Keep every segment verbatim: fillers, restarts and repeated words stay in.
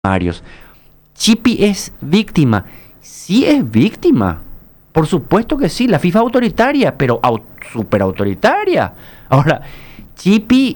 Marios. Chipi es víctima. Sí es víctima. Por supuesto que sí. La FIFA es autoritaria, pero au súper autoritaria. Ahora, Chipi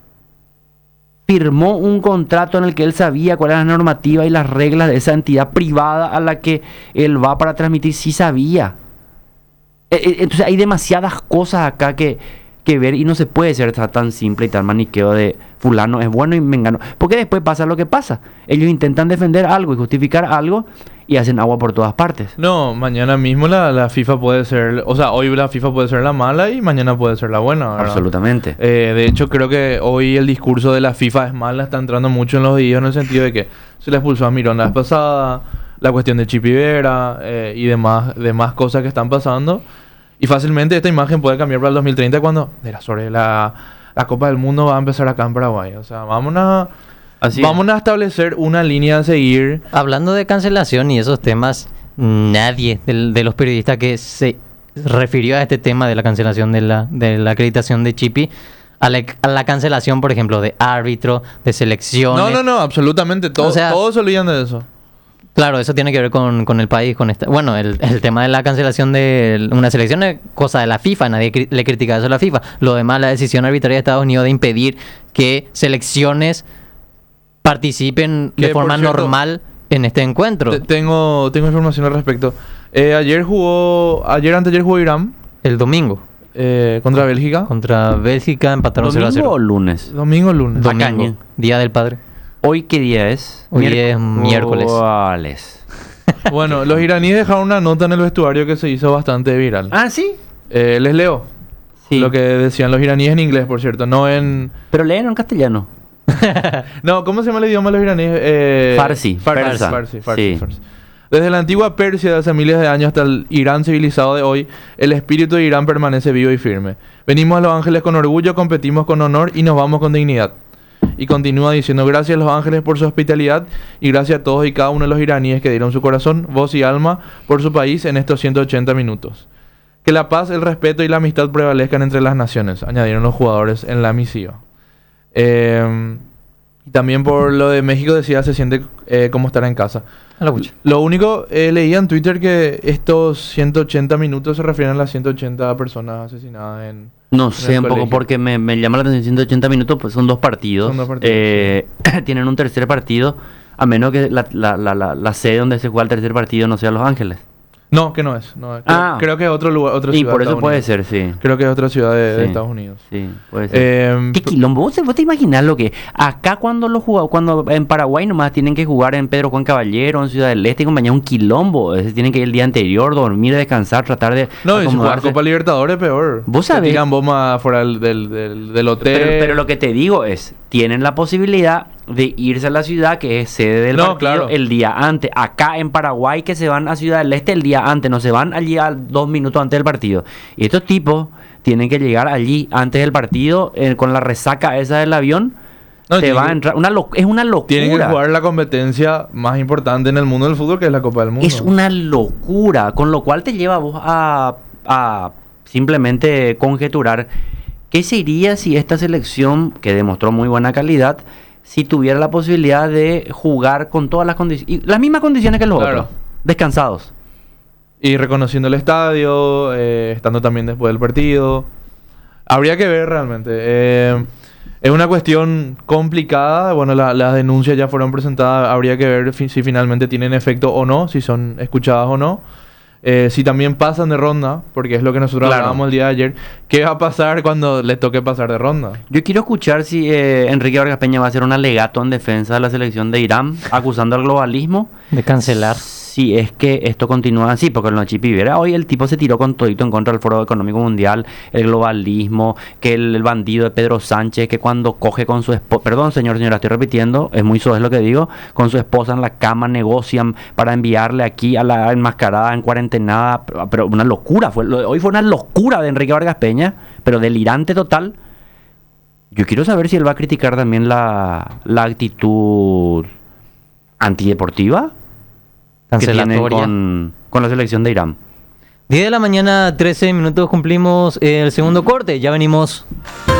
firmó un contrato en el que él sabía cuál era la normativa y las reglas de esa entidad privada a la que él va para transmitir. Sí sabía. Entonces hay demasiadas cosas acá que, que ver y no se puede ser tan simple y tan maniqueo de fulano es bueno y mengano. Porque después pasa lo que pasa. Ellos intentan defender algo y justificar algo y hacen agua por todas partes. No, mañana mismo la, la FIFA puede ser... O sea, hoy la FIFA puede ser la mala y mañana puede ser la buena, ¿verdad? Absolutamente. Eh, de hecho, creo que hoy el discurso de la FIFA es mala, está entrando mucho en los videos en el sentido de que se le expulsó a Mirón la vez pasada, la cuestión de Chipi Vera eh, y demás, demás cosas que están pasando. Y fácilmente esta imagen puede cambiar para el dos mil treinta cuando de la, sobre la, la Copa del Mundo va a empezar acá en Paraguay. O sea, vamos a, vamos a establecer una línea a seguir. Hablando de cancelación y esos temas, nadie de, de los periodistas que se refirió a este tema de la cancelación de la, de la acreditación de Chipi, a la, a la cancelación, por ejemplo, de árbitro, de selecciones. No, no, no, absolutamente. Todo, o sea, todos se olvidan de eso. Claro, eso tiene que ver con, con el país, con esta... Bueno, el, el tema de la cancelación de una selección es cosa de la FIFA, nadie cri le critica eso a la FIFA. Lo demás, la decisión arbitraria de Estados Unidos de impedir que selecciones participen de forma cierto, normal en este encuentro. Tengo, tengo información al respecto. Eh, ayer jugó... Ayer, anteayer jugó Irán. El domingo. Eh, ¿Contra Bélgica? Contra Bélgica empataron cero a cero. ¿Domingo o lunes? Domingo o lunes. Domingo, Día del Padre. ¿Hoy qué día es? Hoy es miércoles. Miércoles. Bueno, los iraníes dejaron una nota en el vestuario que se hizo bastante viral. ¿Ah, sí? Eh, les leo. Sí. Lo que decían los iraníes en inglés, por cierto, no en... Pero leen en castellano. No, ¿cómo se llama el idioma de los iraníes? Eh... Farsi. Farsi. Persa. Farsi, farsi, sí. farsi. Desde la antigua Persia de hace miles de años hasta el Irán civilizado de hoy, el espíritu de Irán permanece vivo y firme. Venimos a Los Ángeles con orgullo, competimos con honor y nos vamos con dignidad. Y continúa diciendo: gracias a Los Ángeles por su hospitalidad y gracias a todos y cada uno de los iraníes que dieron su corazón, voz y alma por su país en estos ciento ochenta minutos. Que la paz, el respeto y la amistad prevalezcan entre las naciones, añadieron los jugadores en la misiva. Eh, y también por lo de México decía, se siente eh, como estar en casa. Lo único, eh, leía en Twitter que estos ciento ochenta minutos se refieren a las ciento ochenta personas asesinadas en... No sé, un poco porque me, me llama la atención ciento ochenta minutos, pues son dos partidos. Son dos partidos. Eh, sí. Tienen un tercer partido, a menos que la, la, la, la, la sede donde se juega el tercer partido no sea Los Ángeles. No, que no es. No, creo, ah. creo que es otro lugar, otra y ciudad. Y por eso puede ser, sí. Creo que es otra ciudad de, sí. de Estados Unidos. Sí, puede ser. Eh, ¿Qué quilombo? ¿Vos, ¿Vos te imaginas lo que? Acá cuando los jugadores, cuando en Paraguay nomás tienen que jugar en Pedro Juan Caballero, en Ciudad del Este y compañía, un quilombo. Es, tienen que ir el día anterior, dormir, descansar, tratar de No, y si jugar Copa Libertadores peor. ¿Vos sabés? Te tiran bombas fuera del, del, del, del hotel. Pero, pero lo que te digo es, tienen la posibilidad de irse a la ciudad que es sede del no, partido claro. el día antes. Acá en Paraguay que se van a Ciudad del Este el día antes, no se van allí a dos minutos antes del partido. Y estos tipos tienen que llegar allí antes del partido eh, con la resaca esa del avión. No, te va a entrar una lo, es una locura. Tienen que jugar la competencia más importante en el mundo del fútbol, que es la Copa del Mundo. Es una locura, con lo cual te lleva a vos a, a simplemente conjeturar qué sería si esta selección, que demostró muy buena calidad, si tuviera la posibilidad de jugar con todas las condiciones, las mismas condiciones que los claro. otros, descansados. Y reconociendo el estadio, eh, estando también después del partido. Habría que ver realmente. Eh, es una cuestión complicada. Bueno, la, las denuncias ya fueron presentadas. Habría que ver fi si finalmente tienen efecto o no, si son escuchadas o no. Eh, si también pasan de ronda, porque es lo que nosotros claro. hablábamos el día de ayer. ¿Qué va a pasar cuando les toque pasar de ronda? Yo quiero escuchar si eh, Enrique Vargas Peña va a hacer un alegato en defensa de la selección de Irán, acusando al globalismo. De cancelar. Si es que esto continúa así, porque el Chipi Vera, hoy el tipo se tiró con todito en contra del Foro Económico Mundial, el globalismo, que el, el bandido de Pedro Sánchez, que cuando coge con su esposa, perdón señor, señora, estoy repitiendo, es muy soez lo que digo, con su esposa en la cama negocian para enviarle aquí a la enmascarada, en cuarentenada, pero, pero una locura, fue, lo, hoy fue una locura de Enrique Vargas Peña, pero delirante total. Yo quiero saber si él va a criticar también la, la actitud antideportiva que tiene con, con la selección de Irán. diez de la mañana, trece minutos, cumplimos el segundo corte. Ya venimos.